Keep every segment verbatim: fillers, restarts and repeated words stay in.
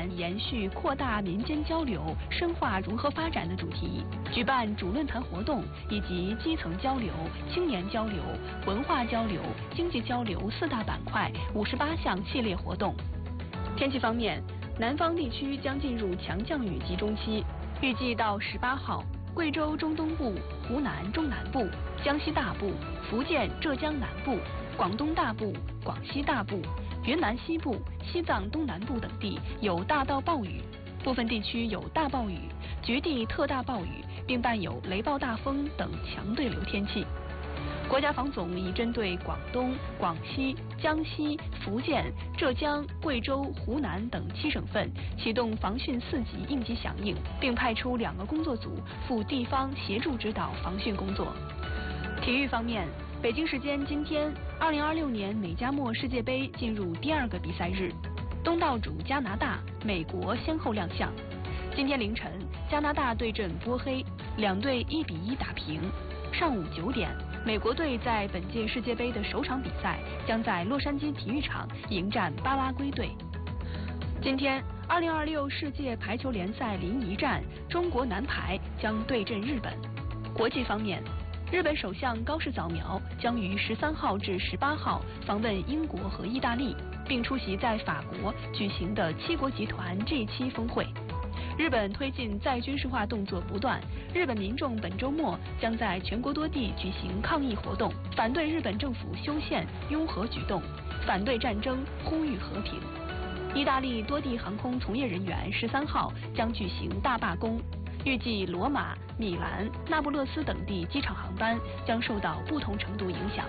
年延续扩大民间交流、深化融合发展的主题，举办主论坛活动以及基层交流、青年交流、文化交流、经济交流四大板块五十八项系列活动。天气方面，南方地区将进入强降雨集中期，预计到十八号，贵州中东部、湖南中南部、江西大部、福建、浙江南部、广东大部、广西大部、云南西部、西藏东南部等地有大到暴雨，部分地区有大暴雨、局地特大暴雨，并伴有雷暴大风等强对流天气。国家防总已针对广东、广西、江西、福建、浙江、贵州、湖南等七省份启动防汛四级应急响应，并派出两个工作组赴地方协助指导防汛工作。体育方面，北京时间今天，二零二六年美加墨世界杯进入第二个比赛日，东道主加拿大、美国先后亮相。今天凌晨，加拿大对阵波黑，两队一比一打平。上午九点，美国队在本届世界杯的首场比赛将在洛杉矶体育场迎战巴拉圭队。今天，二零二六世界排球联赛临沂站，中国男排将对阵日本。国际方面，日本首相高市早苗将于十三号至十八号访问英国和意大利，并出席在法国举行的七国集团 G 七峰会。日本推进再军事化动作不断，日本民众本周末将在全国多地举行抗议活动，反对日本政府修宪拥核举动，反对战争，呼吁和平。意大利多地航空从业人员十三号将举行大罢工，预计罗马、米兰、那不勒斯等地机场航班将受到不同程度影响。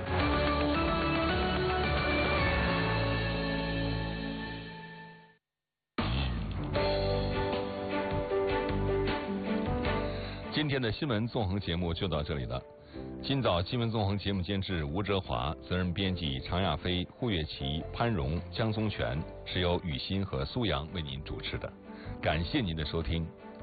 今天的新闻纵横节目就到这里了。今早新闻纵横节目监制吴哲华，责任编辑常亚飞、胡月琪、潘荣、江宗全，是由雨欣和苏阳为您主持的。感谢您的收听，